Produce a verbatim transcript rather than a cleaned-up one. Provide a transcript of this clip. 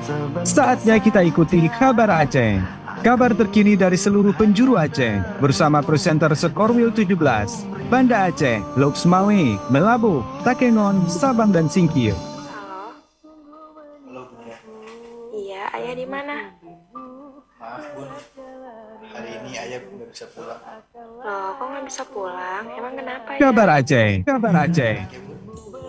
Saatnya kita ikuti kabar Aceh. Kabar terkini dari seluruh penjuru Aceh bersama presenter Skorwil tujuh belas, Banda Aceh, Loksmawe, Melabu, Takengon, Sabang dan Singkil. Halo, Halo Bunda, iya ayah di mana? maaf Bun, hari ini ayah nggak bisa pulang. Loh, kok nggak bisa pulang? Emang kenapa ya? Kabar Aceh, kabar Aceh. Ya Bun,